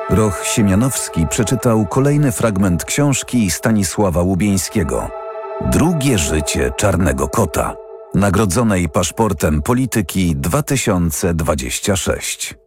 Roch Siemianowski przeczytał kolejny fragment książki Stanisława Łubieńskiego „Drugie życie czarnego kota”, nagrodzonej Paszportem Polityki 2026.